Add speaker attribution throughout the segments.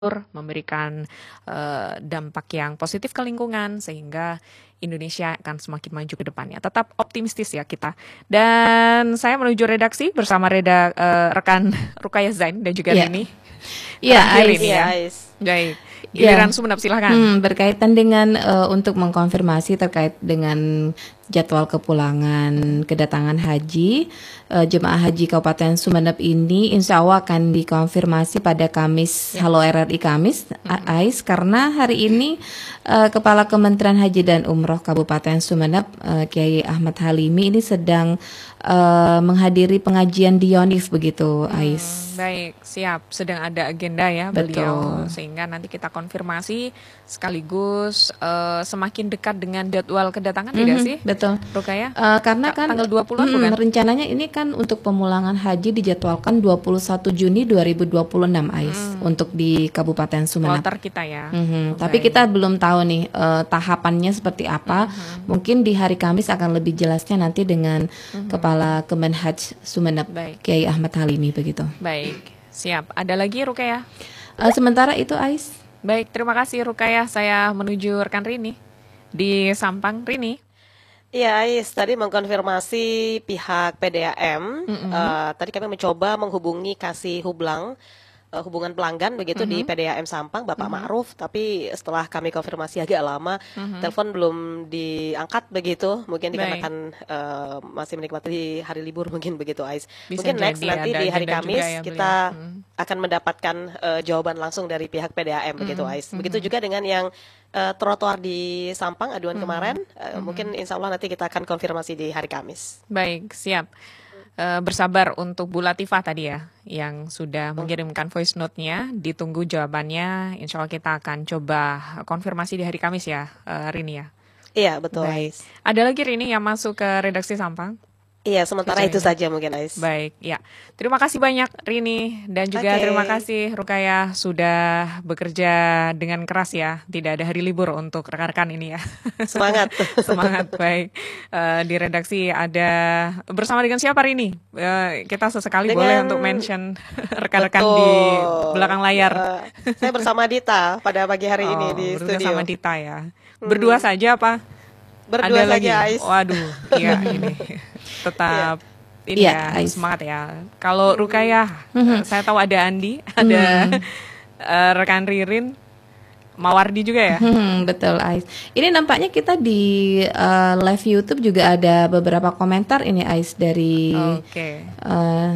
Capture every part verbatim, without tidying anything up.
Speaker 1: memberikan uh, dampak yang positif ke lingkungan sehingga Indonesia akan semakin maju ke depannya. Tetap optimistis ya kita. Dan saya menuju redaksi bersama reda, uh, rekan Rukayah Zain dan juga
Speaker 2: yeah.
Speaker 1: Rini.
Speaker 2: Iya,
Speaker 1: Ais.
Speaker 2: Ya.
Speaker 1: Baik. Giliran yeah. Sumeneb, silahkan.
Speaker 2: Hmm, berkaitan dengan uh, untuk mengkonfirmasi terkait dengan jadwal kepulangan kedatangan haji, uh, jemaah haji Kabupaten Sumeneb ini insya Allah akan dikonfirmasi pada Kamis, yeah. Halo R R I Kamis, mm-hmm. Ais, karena hari ini uh, Kepala Kementerian Haji dan Umroh Kabupaten Sumeneb, uh, Kiai Ahmad Halimi ini sedang uh, menghadiri pengajian di Yonif begitu, Ais.
Speaker 1: Hmm, baik, siap. Sedang ada agenda ya
Speaker 2: Betul.
Speaker 1: Beliau, sehingga nanti kita konfirmasi sekaligus uh, semakin dekat dengan jadwal kedatangan, mm-hmm. tidak sih?
Speaker 2: Betul.
Speaker 1: Rukayah?
Speaker 2: Uh, karena kan
Speaker 1: tanggal dua puluhan
Speaker 2: hmm,
Speaker 1: bukan?
Speaker 2: Rencananya ini kan untuk pemulangan haji dijadwalkan dua puluh satu Juni dua ribu dua puluh enam, Ais, hmm. untuk di Kabupaten Sumeneb.
Speaker 1: Kloter kita ya.
Speaker 2: Mm-hmm. Tapi kita belum tahu nih uh, tahapannya seperti apa. Mm-hmm. Mungkin di hari Kamis akan lebih jelasnya nanti dengan mm-hmm. Kepala Kemenhaj Sumeneb, Baik. Kiai Ahmad Halimi begitu.
Speaker 1: Baik, siap. Ada lagi Rukayah?
Speaker 2: Uh, sementara itu, Ais.
Speaker 1: Baik, terima kasih Rukayah. Saya menuju rekan Rini di Sampang. Rini.
Speaker 3: Iya, Ais, tadi mengkonfirmasi pihak P D A M. Mm-hmm. uh, tadi kami mencoba menghubungi Kasih Hublang, uh, hubungan pelanggan begitu mm-hmm. di P D A M Sampang, Bapak mm-hmm. Ma'ruf. Tapi setelah kami konfirmasi agak lama, mm-hmm. telepon belum diangkat begitu. Mungkin dikarenakan uh, masih menikmati hari libur mungkin begitu, Ais. Bisa mungkin next nanti di hari Kamis ya, kita mm-hmm. akan mendapatkan uh, jawaban langsung dari pihak P D A M mm-hmm. begitu, Ais. Begitu mm-hmm. juga dengan yang Uh, trotoar di Sampang, aduan hmm. kemarin, uh, hmm. mungkin insya Allah nanti kita akan konfirmasi di hari Kamis.
Speaker 1: Baik, siap. Uh, bersabar untuk Bu Latifah tadi ya, yang sudah mengirimkan voice note-nya, ditunggu jawabannya. Insya Allah kita akan coba konfirmasi di hari Kamis ya, uh, Rini ya.
Speaker 3: Iya, betul.
Speaker 1: Baik. Ada lagi Rini yang masuk ke redaksi Sampang?
Speaker 3: Iya, sementara itu saja mungkin, Ais.
Speaker 1: Baik, ya. Terima kasih banyak Rini dan juga okay. terima kasih Rukayah sudah bekerja dengan keras ya. Tidak ada hari libur untuk rekan-rekan ini ya.
Speaker 3: Semangat.
Speaker 1: Semangat, baik. Uh, di redaksi ada bersama dengan siapa Rini? Uh, kita sesekali dengan... boleh untuk mention rekan-rekan di belakang layar.
Speaker 3: Uh, saya bersama Dita pada pagi hari oh, ini di studio.
Speaker 1: Bersama Dita ya. Berdua hmm. saja apa?
Speaker 3: Berdua
Speaker 1: ada
Speaker 3: saja,
Speaker 1: lagi?
Speaker 3: Ais.
Speaker 1: Waduh, iya ini. Tetap yeah. ini yeah, ya, semangat ya. Kalau Rukayah, mm-hmm. saya tahu ada Andi, ada mm. uh, rekan Ririn, Mawardi juga ya.
Speaker 2: Hmm, betul, Ais. Ini nampaknya kita di uh, live YouTube juga ada beberapa komentar ini, Ais, dari
Speaker 1: okay.
Speaker 2: uh,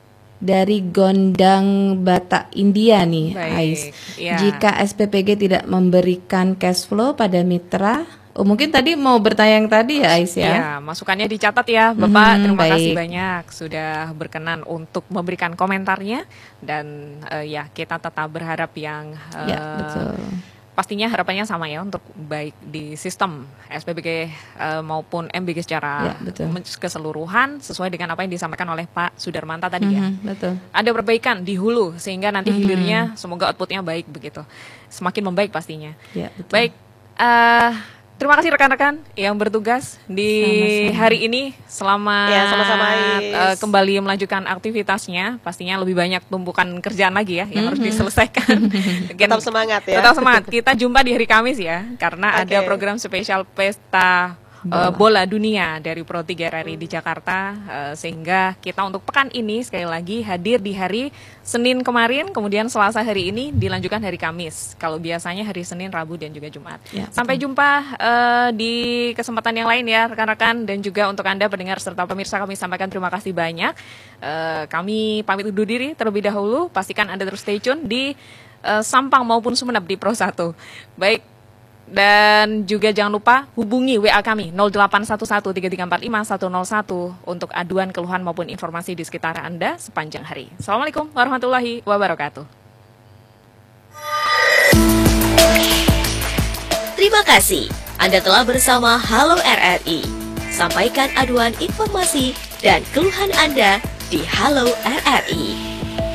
Speaker 2: dari Gondang Batak India nih, Baik. Ais. Yeah. Jika S P P G tidak memberikan cash flow pada mitra. Oh, mungkin tadi mau bertanya yang tadi ya, Ais ya?
Speaker 1: Iya, masukannya dicatat ya, Bapak. Hmm, terima
Speaker 2: baik.
Speaker 1: kasih banyak sudah berkenan untuk memberikan komentarnya. Dan uh, ya, kita tetap berharap yang uh,
Speaker 2: ya, betul.
Speaker 1: pastinya harapannya sama ya, untuk baik di sistem S P B G uh, maupun M B G secara ya, keseluruhan, sesuai dengan apa yang disampaikan oleh Pak Sudarmanta tadi mm-hmm, ya.
Speaker 2: Betul.
Speaker 1: Ada perbaikan di hulu, sehingga nanti mm-hmm. hilirnya semoga outputnya baik begitu. Semakin membaik pastinya.
Speaker 2: Ya, betul.
Speaker 1: Baik, uh, terima kasih rekan-rekan yang bertugas di sama-sama. hari ini. Selamat
Speaker 3: ya, sama-sama,
Speaker 1: uh, kembali melanjutkan aktivitasnya. Pastinya lebih banyak tumpukan kerjaan lagi ya yang mm-hmm. harus diselesaikan.
Speaker 3: Tetap semangat ya.
Speaker 1: Tetap semangat. Kita jumpa di hari Kamis ya, karena okay. ada program spesial Pesta Bola. Uh, bola dunia dari Pro tiga R R I di Jakarta, uh, sehingga kita untuk pekan ini sekali lagi hadir di hari Senin kemarin, kemudian Selasa hari ini, dilanjutkan hari Kamis. Kalau biasanya hari Senin, Rabu dan juga Jumat. Ya, Sampai betul. jumpa uh, di kesempatan yang lain ya rekan-rekan, dan juga untuk Anda pendengar serta pemirsa, kami sampaikan terima kasih banyak. Uh, kami pamit undur diri terlebih dahulu. Pastikan Anda terus stay tune di uh, Sampang maupun Sumeneb di Pro satu. Baik. Dan juga jangan lupa hubungi W A kami nol delapan satu satu tiga tiga empat lima satu nol satu untuk aduan, keluhan maupun informasi di sekitar Anda sepanjang hari. Assalamualaikum warahmatullahi wabarakatuh.
Speaker 4: Terima kasih Anda telah bersama Halo R R I. Sampaikan aduan, informasi dan keluhan Anda di Halo R R I.